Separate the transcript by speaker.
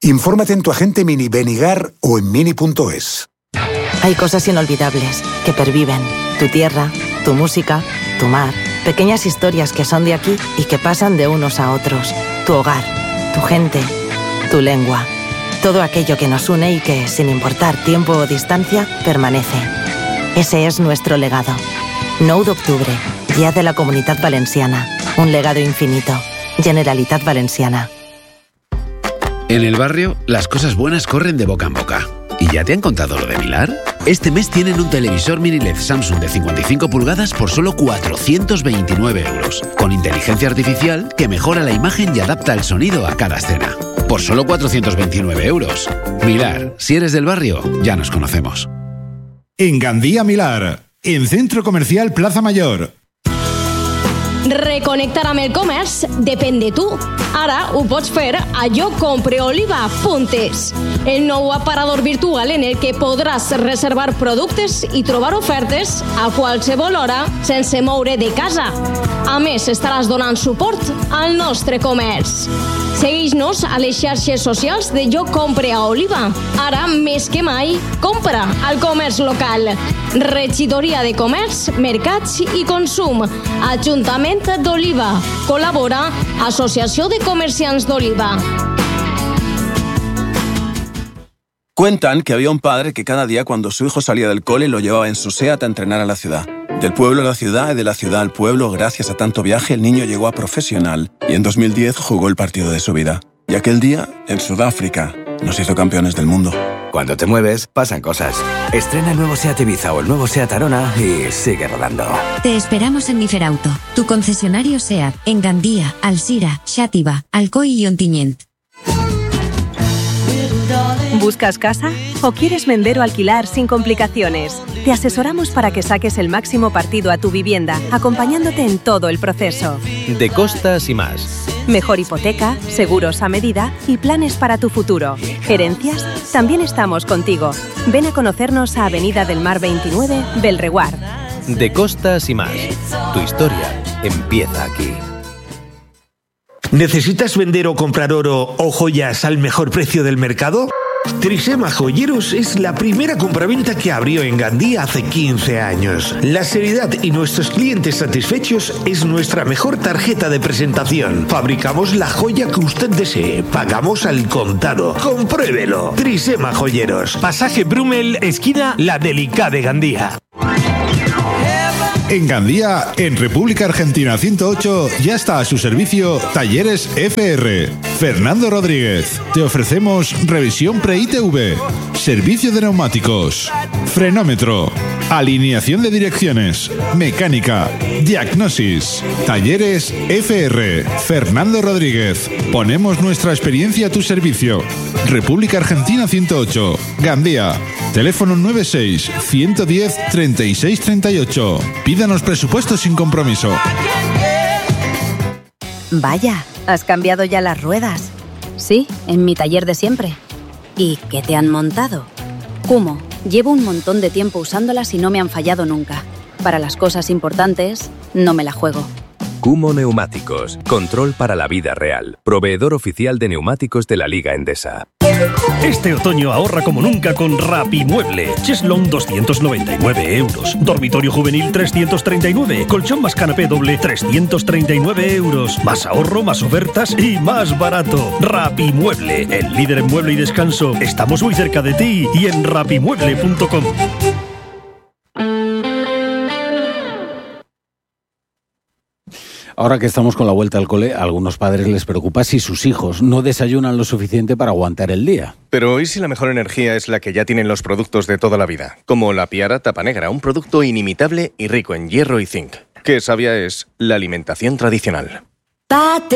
Speaker 1: Infórmate en tu agente Mini Benigar o en mini.es.
Speaker 2: Hay cosas inolvidables que perviven. Tu tierra, tu música, tu mar. Pequeñas historias que son de aquí y que pasan de unos a otros. Tu hogar, tu gente, tu lengua. Todo aquello que nos une y que, sin importar tiempo o distancia, permanece. Ese es nuestro legado. 9 d'octubre, Día de la Comunitat Valenciana. Un legado infinito. Generalitat Valenciana.
Speaker 3: En el barrio, las cosas buenas corren de boca en boca. ¿Y ya te han contado lo de Milar? Este mes tienen un televisor mini LED Samsung de 55 pulgadas por solo 429 euros, con inteligencia artificial que mejora la imagen y adapta el sonido a cada escena. Por solo 429 euros. Milar, si eres del barrio, ya nos conocemos.
Speaker 4: En Gandía Milar, en Centro Comercial Plaza Mayor.
Speaker 5: Reconnectar amb el comerç depèn de tu. Ara ho pots fer a jocompreoliva.es, el nou aparador virtual en el que podràs reservar productes i trobar ofertes a qualsevol hora sense moure de casa. A més, estaràs donant suport al nostre comerç. Segueix-nos a les xarxes socials de Jo Compre a Oliva. Ara, més que mai, compra al comerç local. Regidoria de Comerç, Mercats i Consum. Ajuntament d'Oliva. Col·labora Associació de Comerciants d'Oliva.
Speaker 6: Cuentan que había un padre que cada día cuando su hijo salía del cole lo llevaba en su SEAT a entrenar a la ciudad. Del pueblo a la ciudad y de la ciudad al pueblo, gracias a tanto viaje, el niño llegó a profesional y en 2010 jugó el partido de su vida. Y aquel día, en Sudáfrica, nos hizo campeones del mundo.
Speaker 7: Cuando te mueves, pasan cosas. Estrena el nuevo SEAT Ibiza o el nuevo SEAT Arona y sigue rodando.
Speaker 8: Te esperamos en Niferauto, tu concesionario SEAT, en Gandía, Alsira, Xàtiva, Alcoi y Ontinyent.
Speaker 9: ¿Buscas casa o quieres vender o alquilar sin complicaciones? Te asesoramos para que saques el máximo partido a tu vivienda, acompañándote en todo el proceso.
Speaker 10: De Costas y más.
Speaker 9: Mejor hipoteca, seguros a medida y planes para tu futuro. ¿Herencias? También estamos contigo. Ven a conocernos a Avenida del Mar 29, Belreguard.
Speaker 10: De Costas y más. Tu historia empieza aquí.
Speaker 11: ¿Necesitas vender o comprar oro o joyas al mejor precio del mercado? Trisema Joyeros es la primera compraventa que abrió en Gandía hace 15 años. La seriedad y nuestros clientes satisfechos es nuestra mejor tarjeta de presentación. Fabricamos la joya que usted desee. Pagamos al contado. Compruébelo. Trisema Joyeros. Pasaje Brumel, esquina La Delicada de Gandía.
Speaker 4: En Gandía, en República Argentina 108, ya está a su servicio Talleres FR. Fernando Rodríguez. Te ofrecemos revisión pre-ITV, servicio de neumáticos, frenómetro, alineación de direcciones, mecánica, diagnosis. Talleres FR. Fernando Rodríguez. Ponemos nuestra experiencia a tu servicio. República Argentina 108, Gandía. Teléfono 96 110 36 38. Pídanos presupuestos sin compromiso.
Speaker 12: Vaya, ¿has cambiado ya las ruedas? Sí, en mi taller de siempre. ¿Y qué te han montado? Kumho. Llevo un montón de tiempo usándolas y no me han fallado nunca. Para las cosas importantes, no me la juego.
Speaker 13: Kumho Neumáticos. Control para la vida real. Proveedor oficial de neumáticos de la Liga Endesa.
Speaker 14: Este otoño ahorra como nunca con Rapimueble. Cheslong 299 euros. Dormitorio juvenil 339. Colchón más canapé doble 339 euros. Más ahorro, más ofertas y más barato. Rapimueble, el líder en mueble y descanso. Estamos muy cerca de ti y en rapimueble.com.
Speaker 15: Ahora que estamos con la vuelta al cole, a algunos padres les preocupa si sus hijos no desayunan lo suficiente para aguantar el día.
Speaker 16: Pero ¿y si la mejor energía es la que ya tienen los productos de toda la vida? Como la Piara Tapa Negra, un producto inimitable y rico en hierro y zinc. Qué sabia es la alimentación tradicional.